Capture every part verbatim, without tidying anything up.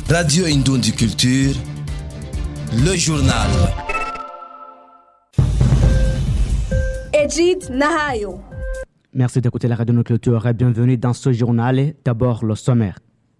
Radio Indoundi Culture, le journal. Edith Nahayo. Merci d'écouter la Radio Culture et bienvenue dans ce journal. D'abord, le sommaire.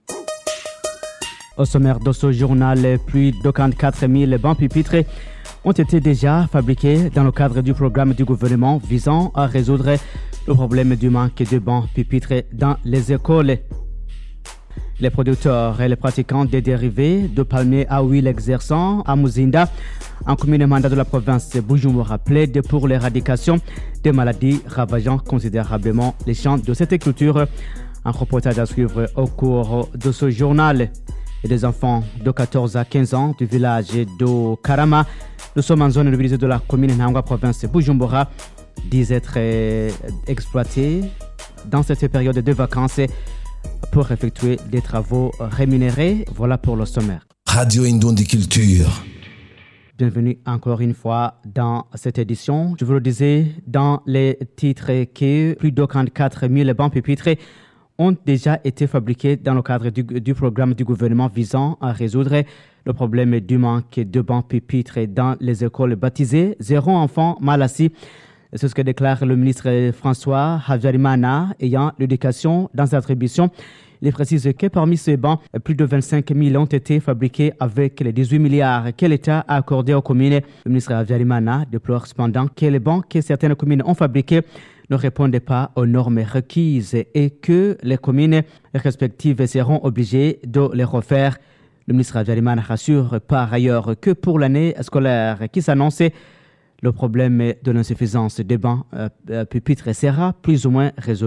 Au sommaire de ce journal, plus de quarante-quatre mille bancs pupitres ont été déjà fabriqués dans le cadre du programme du gouvernement visant à résoudre le problème du manque de bancs pupitres dans les écoles. Les producteurs et les pratiquants des dérivés de palmier à huile exerçant à Muzinda, en commune mandat de la province de Bujumbura, plaident pour l'éradication des maladies ravageant considérablement les champs de cette culture. Un reportage à suivre au cours de ce journal. Et des enfants de quatorze à quinze ans du village de Karama, nous sommes en zone mobilisée de la commune Nangwa, province de Bujumbura, disent être exploités dans cette période de vacances pour effectuer des travaux rémunérés. Voilà pour le sommaire. Radio Indoundi Culture. Bienvenue encore une fois dans cette édition. Je vous le disais dans les titres que plus de quarante-quatre mille bancs pupitres ont déjà été fabriqués dans le cadre du, du programme du gouvernement visant à résoudre le problème du manque de bancs pupitres dans les écoles baptisées Zéro enfant mal assis. C'est ce que déclare le ministre François Habyarimana ayant l'éducation dans sa attribution. Il précise que parmi ces bancs, plus de vingt-cinq mille ont été fabriqués avec les dix-huit milliards que l'État a accordés aux communes. Le ministre Habyarimana déplore cependant que les bancs que certaines communes ont fabriqués ne répondent pas aux normes requises et que les communes respectives seront obligées de les refaire. Le ministre Habyarimana rassure par ailleurs que pour l'année scolaire qui s'annonce, le problème de l'insuffisance des bancs euh, pupitres sera plus ou moins résolu.